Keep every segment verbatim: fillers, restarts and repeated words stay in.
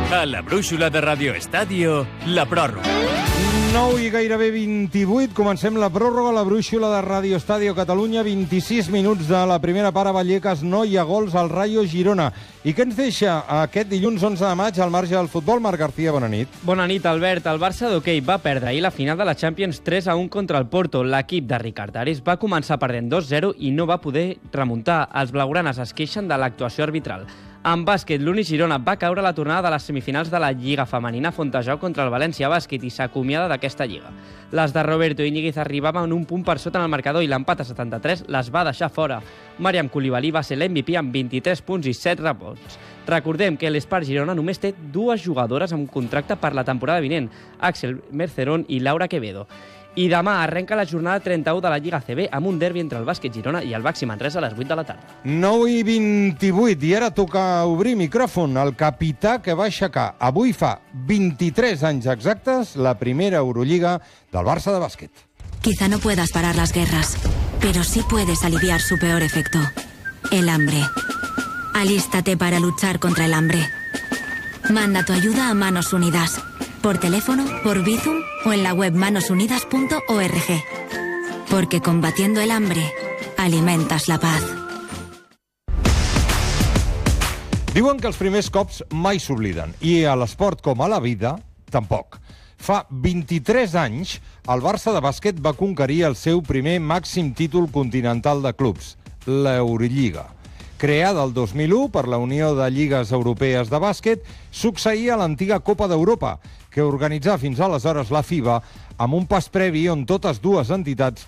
A la brúixola de Radio Estadio, la pròrroga. nou i gairebé vint-i-vuit. Comencem la pròrroga a la brúixola de Radio Estadio Catalunya. vint-i-sis minuts de la primera part a Vallecas. No hi ha gols al Rayo Girona. I què ens deixa aquest dilluns onze de maig al marge del futbol? Marc García, bona nit. Bona nit, Albert. El Barça d'hoquei va perdre ahir la final de la Champions tres a un contra el Porto. L'equip de Ricard Ares va començar perdent dos zero i no va poder remuntar. Els blaugranes es queixen de l'actuació arbitral. En bàsquet, l'Uni Girona va caure a la tornada de les semifinals de la Lliga Femenina Fontejau contra el València Bàsquet i s'acomiada d'aquesta lliga. Les de Roberto Íñiguez arribaven un punt per sota en el marcador i l'empat a setanta-tres les va deixar fora. Mariam Coulibaly va ser l'M V P amb vint-i-tres punts i set rebots. Recordem que l'Espart Girona només té dues jugadores amb contracte per la temporada vinent, Axel Mercerón i Laura Quevedo. I demà arrenca la jornada trenta-u de la Lliga A C B amb un derbi entre el Bàsquet Girona i el Baxi Manresa a les vuit de la tarda. nou i vint-i-vuit, i ara toca obrir micròfon al capità que va aixecar avui fa vint-i-tres anys exactes la primera Eurolliga del Barça de bàsquet. Quizá no puedas parar las guerras, pero sí puedes aliviar su peor efecto, el hambre. Alístate para luchar contra el hambre. Manda tu ayuda a Manos Unidas, por teléfono, por Bizum o en la web manos unidas punto org. Porque combatiendo el hambre, alimentas la paz. Diuen que els primers cops mai s'obliden, i a l'esport com a la vida, tampoc. Fa vint-i-tres anys, el Barça de bàsquet va conquerir el seu primer màxim títol continental de clubs, l'Eurolliga. Creada el dos mil u per la Unió de Lligues Europees de Bàsquet, succeïa a l'antiga Copa d'Europa, que organitzava fins aleshores la FIBA, amb un pas previ on totes dues entitats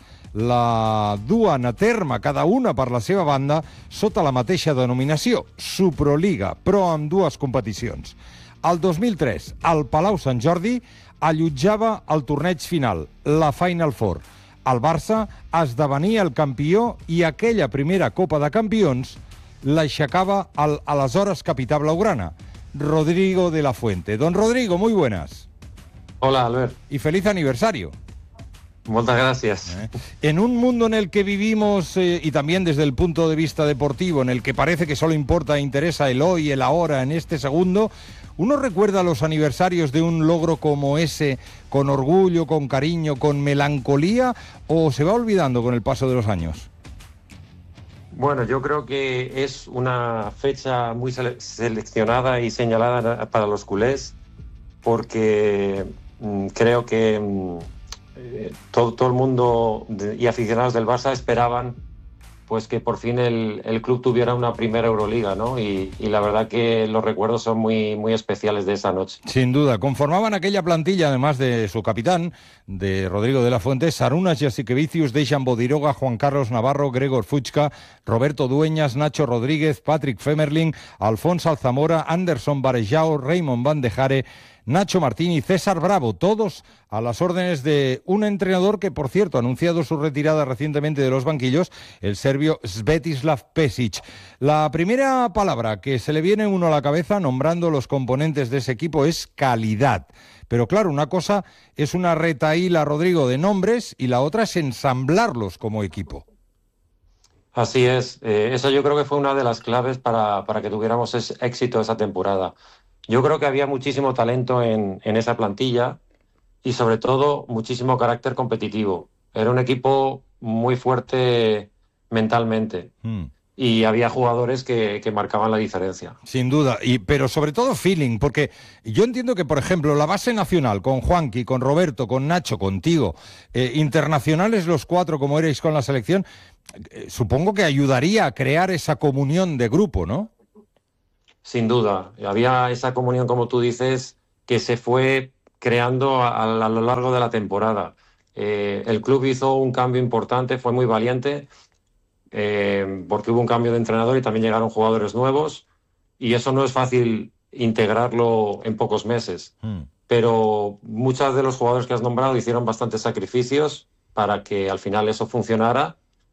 la duen a terme, cada una per la seva banda, sota la mateixa denominació, Suproliga, però amb dues competicions. El dos mil tres, el Palau Sant Jordi allotjava el torneig final, la Final Four. El Barça esdevenia el campió i aquella primera Copa de Campions l'aixecava el aleshores capità blaugrana, Rodrigo de la Fuente. Don Rodrigo, muy buenas. Hola, Albert. Y feliz aniversario. Muchas gracias. ¿Eh? En un mundo en el que vivimos, eh, y también desde el punto de vista deportivo, en el que parece que solo importa e interesa el hoy, el ahora, en este segundo, ¿uno recuerda los aniversarios de un logro como ese con orgullo, con cariño, con melancolía, o se va olvidando con el paso de los años? Bueno, yo creo que es una fecha muy sele- seleccionada y señalada para los culés, porque mmm, creo que mmm, eh, todo, todo el mundo de, y aficionados del Barça esperaban pues que por fin el, el club tuviera una primera Euroliga, ¿no? Y, y la verdad que los recuerdos son muy, muy especiales de esa noche. Sin duda. Conformaban aquella plantilla, además de su capitán, de Rodrigo de la Fuente, Sarunas Jasikevičius, Dejan Bodiroga, Juan Carlos Navarro, Gregor Fuchka, Roberto Dueñas, Nacho Rodríguez, Patrick Femerling, Alfonso Alzamora, Anderson Varejao, Raymond Van de Jare, Nacho Martín y César Bravo, todos a las órdenes de un entrenador que, por cierto, ha anunciado su retirada recientemente de los banquillos, el serbio Svetislav Pesic. La primera palabra que se le viene a uno a la cabeza nombrando los componentes de ese equipo es calidad. Pero claro, una cosa es una retahíla, Rodrigo, de nombres, y la otra es ensamblarlos como equipo. Así es, eh, eso yo creo que fue una de las claves para, para que tuviéramos ese éxito esa temporada. Yo creo que había muchísimo talento en, en esa plantilla y sobre todo muchísimo carácter competitivo. Era un equipo muy fuerte mentalmente mm. y había jugadores que, que marcaban la diferencia. Sin duda, y, pero sobre todo feeling, porque yo entiendo que, por ejemplo, la base nacional con Juanqui, con Roberto, con Nacho, contigo, eh, internacionales los cuatro como erais con la selección, eh, supongo que ayudaría a crear esa comunión de grupo, ¿no? Sin duda, había esa comunión, como tú dices, que se fue creando a, a, a lo largo de la temporada. Eh, el club hizo un cambio importante, fue muy valiente, eh, porque hubo un cambio de entrenador y también llegaron jugadores nuevos, y eso no es fácil integrarlo en pocos meses. Mm. Pero muchos de los jugadores que has nombrado hicieron bastantes sacrificios para que al final eso funcionara.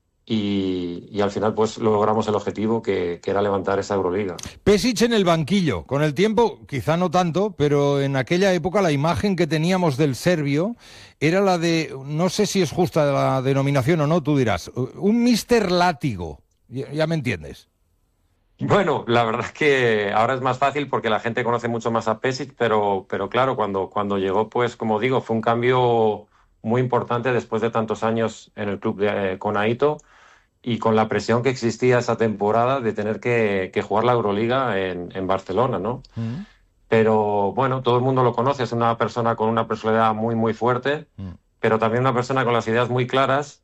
Y, y al final pues logramos el objetivo que, que era levantar esa Euroliga. Pesic en el banquillo, con el tiempo quizá no tanto, pero en aquella época la imagen que teníamos del serbio era la de, no sé si es justa la denominación o no, tú dirás, un mister Látigo, ya, ya me entiendes. Bueno, la verdad es que ahora es más fácil porque la gente conoce mucho más a Pesic, pero, pero claro, cuando, cuando llegó, pues como digo, fue un cambio muy importante después de tantos años en el club de, eh, con Aito y con la presión que existía esa temporada de tener que, que jugar la Euroliga en, en Barcelona, ¿no? Mm. Pero bueno, todo el mundo lo conoce, es una persona con una personalidad muy, muy fuerte, Mm. pero también una persona con las ideas muy claras